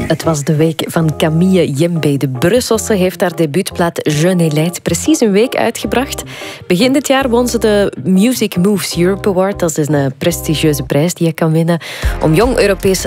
Het was de week van Camille Jembe. De Brusselse heeft haar debuutplaat Je n'ai leid precies een week uitgebracht. Begin dit jaar won ze de Music Moves Europe Award. Dat is een prestigieuze prijs die je kan winnen om jong Europees